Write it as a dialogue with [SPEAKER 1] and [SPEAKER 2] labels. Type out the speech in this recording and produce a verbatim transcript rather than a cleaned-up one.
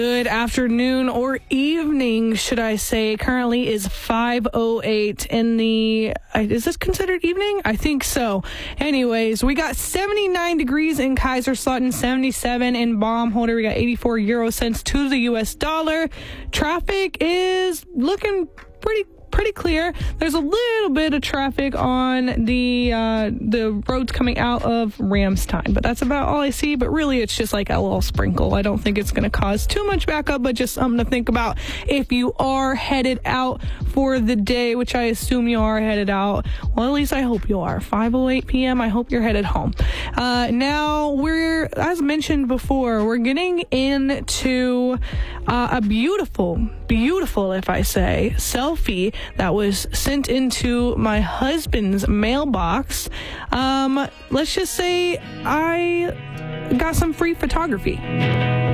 [SPEAKER 1] Good afternoon or evening, should I say. Currently is five oh eight in the, is this considered evening? I think so. Anyways, we got seventy-nine degrees in Kaiserslautern, seventy-seven in Baumholder. We got eighty-four euro cents to the U S dollar. Traffic is looking pretty pretty clear. There's a little bit of traffic on the uh, the roads coming out of Ramstein, but that's about all I see. But really, it's just like a little sprinkle. I don't think it's going to cause too much backup, but just something to think about if you are headed out for the day, which I assume you are headed out. Well, at least I hope you are. five oh eight p.m. I hope you're headed home. Uh, now, we're, as mentioned before, we're getting into uh, a beautiful, beautiful, if I say, selfie that was sent into my husband's mailbox. Um, let's just say I got some free photography.